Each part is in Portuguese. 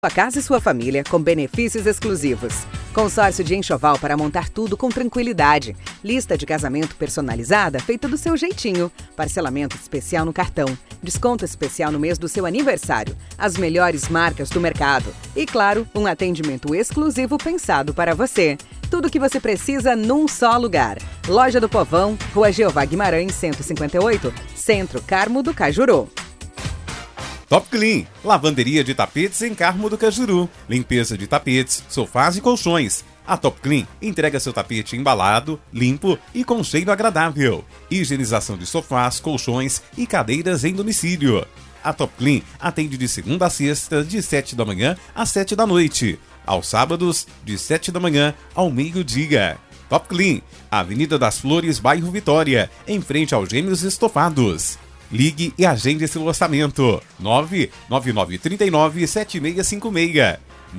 Sua casa e sua família com benefícios exclusivos. Consórcio de enxoval para montar tudo com tranquilidade. Lista de casamento personalizada feita do seu jeitinho. Parcelamento especial no cartão. Desconto especial no mês do seu aniversário. As melhores marcas do mercado. E claro, um atendimento exclusivo pensado para você. Tudo o que você precisa num só lugar. Loja do Povão, Rua Jeová Guimarães, 158, Centro Carmo do Cajuru. Top Clean, lavanderia de tapetes em Carmo do Cajuru. Limpeza de tapetes, sofás e colchões. A Top Clean entrega seu tapete embalado, limpo e com cheiro agradável. Higienização de sofás, colchões e cadeiras em domicílio. A Top Clean atende de segunda a sexta, de 7 da manhã às 7 da noite. Aos sábados, de 7 da manhã ao meio-dia. Top Clean, Avenida das Flores, bairro Vitória, em frente aos Gêmeos Estofados. Ligue e agende esse orçamento. 99939-7656.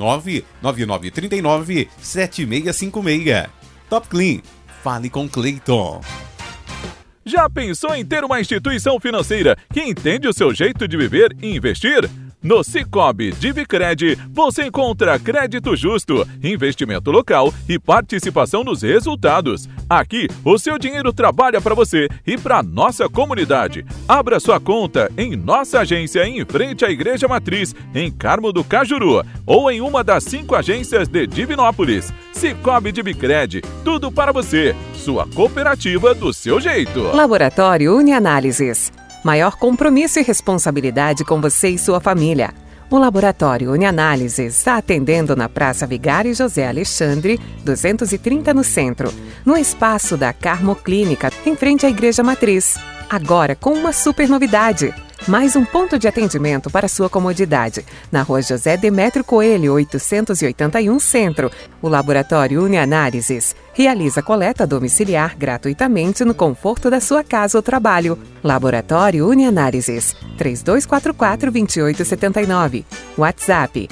99939-7656. Top Clean. Fale com Cleiton. Já pensou em ter uma instituição financeira que entende o seu jeito de viver e investir? No Sicoob Divicred, você encontra crédito justo, investimento local e participação nos resultados. Aqui, o seu dinheiro trabalha para você e para nossa comunidade. Abra sua conta em nossa agência em frente à Igreja Matriz, em Carmo do Cajuru, ou em uma das 5 agências de Divinópolis. Sicoob Divicred, tudo para você. Sua cooperativa do seu jeito. Laboratório UniAnálises. Maior compromisso e responsabilidade com você e sua família. O Laboratório UniAnálises está atendendo na Praça Vigário José Alexandre, 230 no centro, no espaço da Carmo Clínica, em frente à Igreja Matriz. Agora com uma super novidade. Mais um ponto de atendimento para sua comodidade. Na Rua José Demétrio Coelho, 881 Centro. O Laboratório UniAnálises realiza coleta domiciliar gratuitamente no conforto da sua casa ou trabalho. Laboratório UniAnálises, 3244-2879. WhatsApp,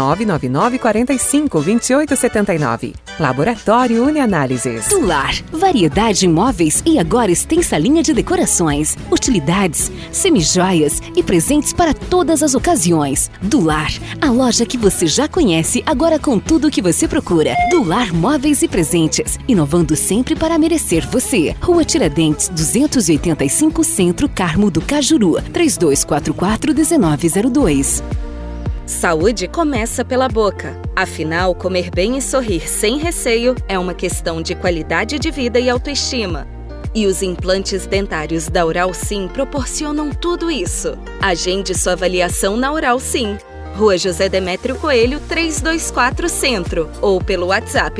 999-45-2879. Laboratório UniAnálises. Do Lar, variedade em móveis e agora extensa linha de decorações, utilidades, semijoias e presentes para todas as ocasiões. Do Lar, a loja que você já conhece, agora com tudo o que você procura. Do Lar Móveis e Presentes, inovando sempre para merecer você. Rua Tiradentes, 285 Centro, Carmo do Cajuru, 3244-1902. Saúde começa pela boca. Afinal, comer bem e sorrir sem receio é uma questão de qualidade de vida e autoestima. E os implantes dentários da Oral Sim proporcionam tudo isso. Agende sua avaliação na Oral Sim. Rua José Demétrio Coelho, 324 Centro. Ou pelo WhatsApp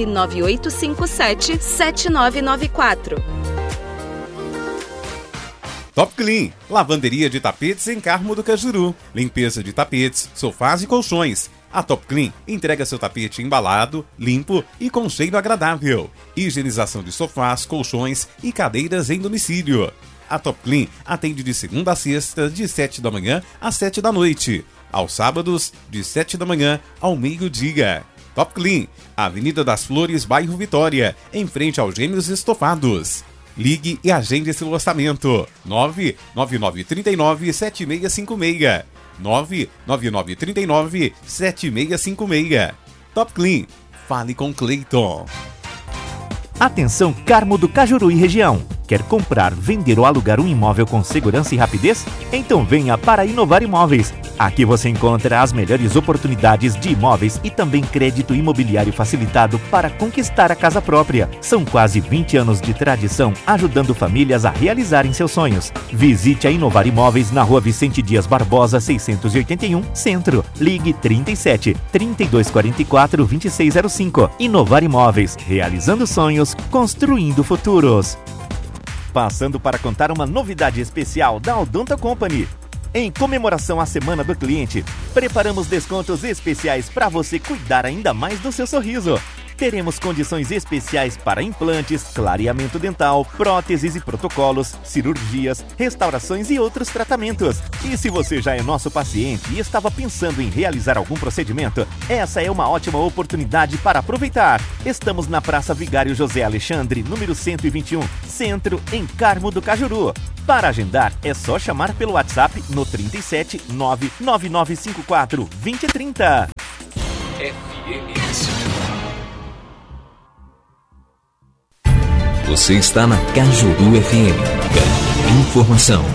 99857-7994. Top Clean, lavanderia de tapetes em Carmo do Cajuru. Limpeza de tapetes, sofás e colchões. A Top Clean entrega seu tapete embalado, limpo e com cheiro agradável. Higienização de sofás, colchões e cadeiras em domicílio. A Top Clean atende de segunda a sexta, de 7 da manhã às 7 da noite. Aos sábados, de 7 da manhã ao meio-dia. Top Clean, Avenida das Flores, bairro Vitória, em frente aos Gêmeos Estofados. Ligue e agende esse orçamento. 99939-7656. 99939-7656. Top Clean. Fale com Cleiton. Atenção Carmo do Cajuru e região. Quer comprar, vender ou alugar um imóvel com segurança e rapidez? Então venha para Inovar Imóveis. Aqui você encontra as melhores oportunidades de imóveis e também crédito imobiliário facilitado para conquistar a casa própria. São quase 20 anos de tradição ajudando famílias a realizarem seus sonhos. Visite a Inovar Imóveis na Rua Vicente Dias Barbosa, 681, Centro. Ligue 37 3244 2605. Inovar Imóveis, realizando sonhos, construindo futuros. Passando para contar uma novidade especial da Odonto Company. Em comemoração à Semana do Cliente, preparamos descontos especiais para você cuidar ainda mais do seu sorriso. Teremos condições especiais para implantes, clareamento dental, próteses e protocolos, cirurgias, restaurações e outros tratamentos. E se você já é nosso paciente e estava pensando em realizar algum procedimento, essa é uma ótima oportunidade para aproveitar. Estamos na Praça Vigário José Alexandre, número 121, Centro, em Carmo do Cajuru. Para agendar, é só chamar pelo WhatsApp no 37 99954 2030. Você está na Cajuru FM. Informação.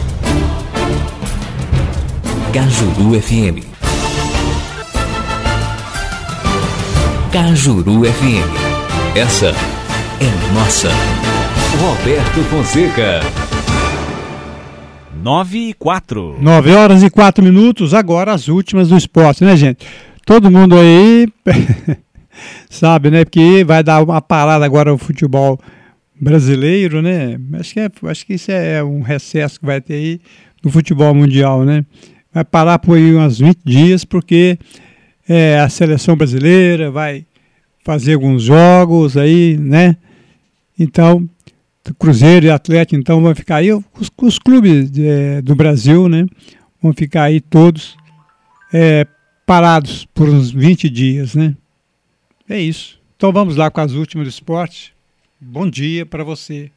Cajuru FM. Cajuru FM. Essa é nossa. Roberto Fonseca. 9h04. 9h04, agora as últimas do esporte, né, gente? Todo mundo aí sabe, né? Porque vai dar uma parada agora o futebol brasileiro, né? Acho que isso é um recesso que vai ter aí no futebol mundial, né? Vai parar por aí uns 20 dias, porque a seleção brasileira vai fazer alguns jogos aí, né? Então, Cruzeiro e Atlético, então, vão ficar aí, os clubes do Brasil, né? Vão ficar aí todos parados por uns 20 dias, né? É isso. Então vamos lá com as últimas do esporte. Bom dia para você.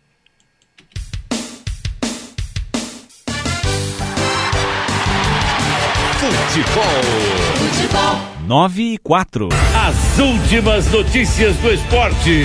Futebol. 9h04. As últimas notícias do esporte.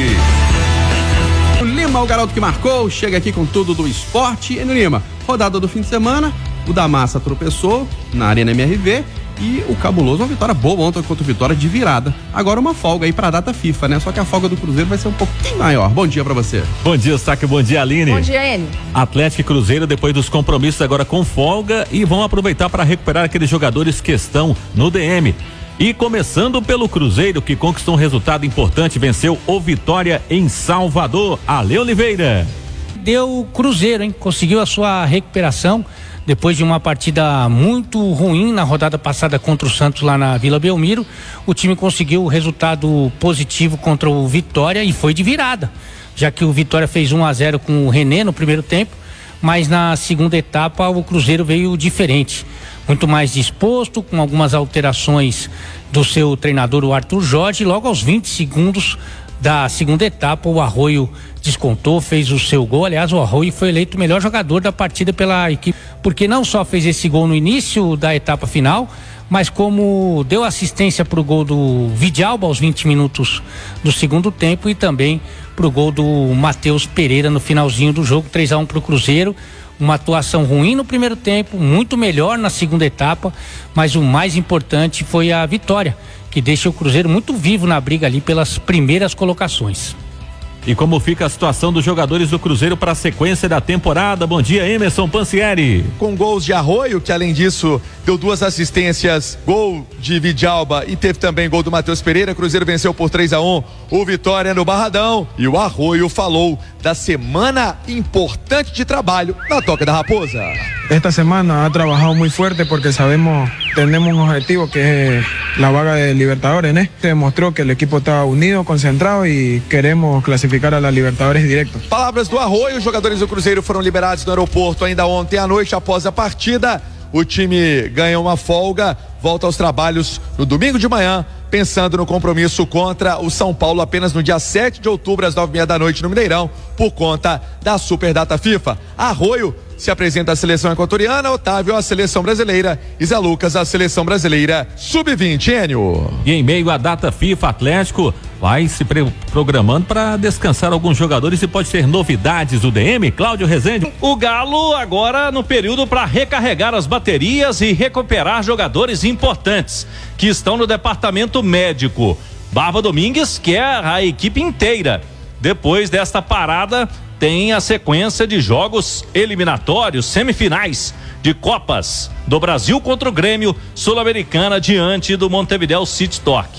O Lima, o garoto que marcou, chega aqui com tudo do esporte. E no Lima, rodada do fim de semana, o da Massa tropeçou na Arena MRV e o Cabuloso, uma vitória boa ontem contra o Vitória de virada. Agora uma folga aí pra data FIFA, né? Só que a folga do Cruzeiro vai ser um pouquinho maior. Bom dia pra você. Bom dia, Saque, bom dia, Aline. Bom dia, Enio. Atlético e Cruzeiro, depois dos compromissos, agora com folga e vão aproveitar para recuperar aqueles jogadores que estão no DM. E começando pelo Cruzeiro, que conquistou um resultado importante, venceu o Vitória em Salvador. Ale Oliveira. Deu Cruzeiro, hein? Conseguiu a sua recuperação depois de uma partida muito ruim na rodada passada contra o Santos lá na Vila Belmiro. O time conseguiu o resultado positivo contra o Vitória e foi de virada, já que o Vitória fez 1-0 com o René no primeiro tempo, mas na segunda etapa o Cruzeiro veio diferente, muito mais disposto, com algumas alterações do seu treinador, o Arthur Jorge. Logo aos 20 segundos da segunda etapa, o Arroio descontou, fez o seu gol. Aliás, o Arroio foi eleito o melhor jogador da partida pela equipe, porque não só fez esse gol no início da etapa final, mas como deu assistência para o gol do Vidalba aos 20 minutos do segundo tempo e também para o gol do Matheus Pereira no finalzinho do jogo. 3-1 para o Cruzeiro. Uma atuação ruim no primeiro tempo, muito melhor na segunda etapa, mas o mais importante foi a vitória, que deixa o Cruzeiro muito vivo na briga ali pelas primeiras colocações. E como fica a situação dos jogadores do Cruzeiro para a sequência da temporada? Bom dia, Emerson Pancieri. Com gols de Arroio, que além disso deu 2 assistências, gol de Vidalba e teve também gol do Matheus Pereira. Cruzeiro venceu por 3-1 o Vitória no Barradão. E o Arroio falou da semana importante de trabalho na Toca da Raposa. Esta semana ha trabajado muy fuerte porque sabemos, tenemos un objetivo que es la vaga de Libertadores, ¿no? Demostró que el equipo está unido, concentrado y queremos clasificar a la Libertadores directo. Palavras do Arroio, os jogadores do Cruzeiro foram liberados no aeroporto ainda ontem à noite após a partida. O time ganha uma folga, volta aos trabalhos no domingo de manhã, pensando no compromisso contra o São Paulo apenas no dia 7 de outubro às 9h30 da noite no Mineirão, por conta da Superdata FIFA. Arroio se apresenta à seleção equatoriana, Otávio à seleção brasileira e Zé Lucas à seleção brasileira sub-20, Enio. E em meio à data FIFA, Atlético vai se programando para descansar alguns jogadores e pode ter novidades do DM. Cláudio Rezende. O Galo agora no período para recarregar as baterias e recuperar jogadores importantes que estão no departamento médico. Barba Domingues quer a equipe inteira. Depois desta parada, tem a sequência de jogos eliminatórios, semifinais de Copas do Brasil contra o Grêmio, Sul-Americana diante do Montevideo City Torque.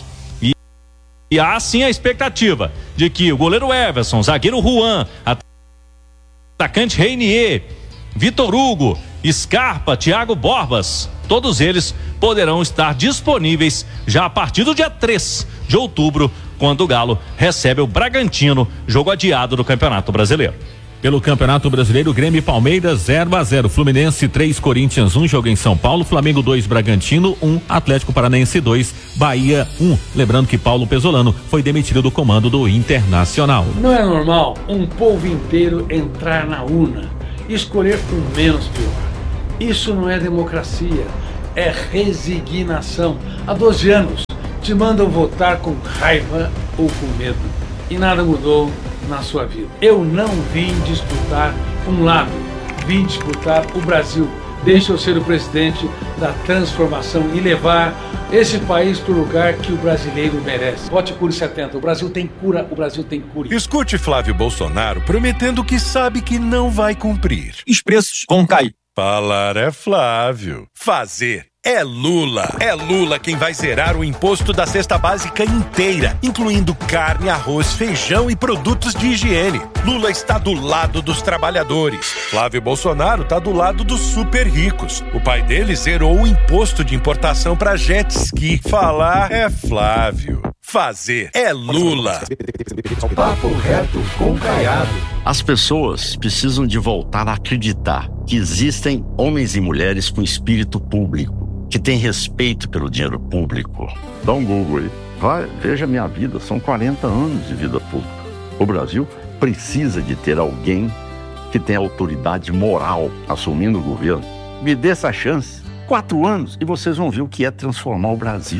E há sim a expectativa de que o goleiro Everson, zagueiro Juan, atacante Reinier, Vitor Hugo, Scarpa, Thiago Borbas, todos eles poderão estar disponíveis já a partir do dia 3 de outubro quando o Galo recebe o Bragantino, jogo adiado do Campeonato Brasileiro. Pelo Campeonato Brasileiro, Grêmio e Palmeiras 0-0, Fluminense 3, Corinthians 1, jogo em São Paulo, Flamengo 2, Bragantino 1, Atlético Paranaense 2, Bahia 1. Lembrando que Paulo Pesolano foi demitido do comando do Internacional. Não é normal um povo inteiro entrar na urna e escolher o menos pior. Isso não é democracia, é resignação. Há 12 anos te mandam votar com raiva ou com medo e nada mudou na sua vida. Eu não vim disputar um lado, vim disputar o Brasil. Deixa eu ser o presidente da transformação e levar esse país para o lugar que o brasileiro merece. Vote Cure 70. O Brasil tem cura, o Brasil tem cura. Escute Flávio Bolsonaro prometendo que sabe que não vai cumprir. Os preços vão cair. Falar é Flávio. Fazer é Lula. É Lula quem vai zerar o imposto da cesta básica inteira, incluindo carne, arroz, feijão e produtos de higiene. Lula está do lado dos trabalhadores. Flávio Bolsonaro está do lado dos super ricos. O pai dele zerou o imposto de importação para jet ski. Falar é Flávio. Fazer é Lula. Papo reto com Caiado. As pessoas precisam de voltar a acreditar que existem homens e mulheres com espírito público, que têm respeito pelo dinheiro público. Dá um Google aí. Vai, veja minha vida, são 40 anos de vida pública. O Brasil precisa de ter alguém que tenha autoridade moral assumindo o governo. Me dê essa chance. 4 anos e vocês vão ver o que é transformar o Brasil.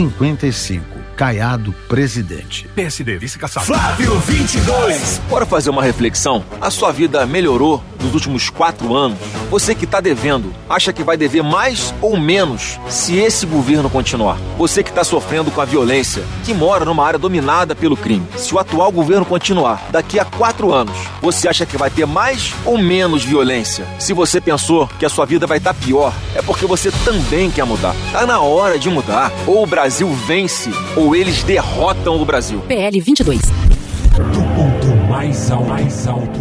55. Caiado, presidente. PSD, vice-caçado. Flávio 22. Bora fazer uma reflexão? A sua vida melhorou nos últimos 4 anos? Você que está devendo, acha que vai dever mais ou menos se esse governo continuar? Você que está sofrendo com a violência, que mora numa área dominada pelo crime, se o atual governo continuar, daqui a 4 anos, você acha que vai ter mais ou menos violência? Se você pensou que a sua vida vai estar pior, é porque você também quer mudar. Tá na hora de mudar. Ou o Brasil vence, ou eles derrotam o Brasil. PL 22. Do ponto mais alto,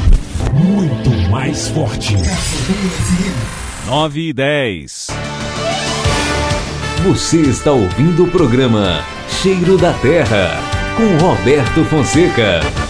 muito mais forte. 9:10. Você está ouvindo o programa Cheiro da Terra, com Roberto Fonseca.